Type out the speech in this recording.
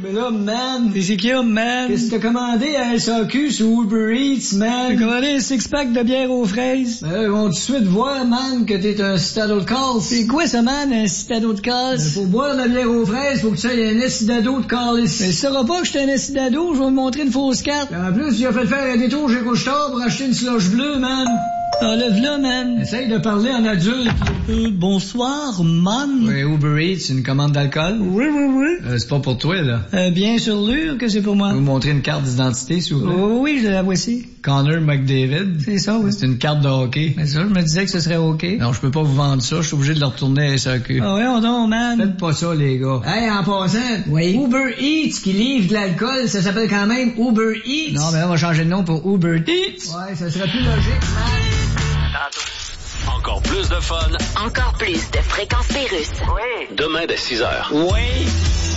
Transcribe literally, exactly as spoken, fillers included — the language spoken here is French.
Mais là, man... C'est qu'il y a, man? Qu'est-ce que t'as commandé à S A Q sur Uber Eats, man? J'ai commandé un six-pack de bière aux fraises. Ben, ils vont tout de suite voir, man, que t'es un citado de calice. C'est quoi ça, man, un citado de calice? Ben, pour boire de la bière aux fraises, faut que tu aies un citado de calice. Mais tu sauras pas que j'étais un citado, je vais me montrer une fausse carte. Ben, en plus, tu as fait faire un détour chez Couche-Tard pour acheter une slush bleue, man. Enlève-la, man. Essaye de parler en adulte. Euh, bonsoir, man. Oui, Uber Eats, une commande d'alcool? Oui, oui, oui. Euh, c'est pas pour toi, là. Euh, bien sur l'heure que c'est pour moi. Vous montrer une carte d'identité, s'il vous plaît? Oh, oui, je la voici. Connor McDavid. C'est ça, oui. C'est une carte de hockey. Mais ça, je me disais que ce serait OK. Non, je peux pas vous vendre ça, je suis obligé de le retourner à S A Q. Ah ouais, on donne, man. Faites pas ça, les gars. Hey, en passant, oui. Uber Eats qui livre de l'alcool, ça s'appelle quand même Uber Eats. Non, mais là, on va changer de nom pour Uber Eats. Ouais, ça serait plus logique, man. Encore plus de fun. Encore plus de Fréquence Pérusse. Oui. Demain dès six heures. Oui.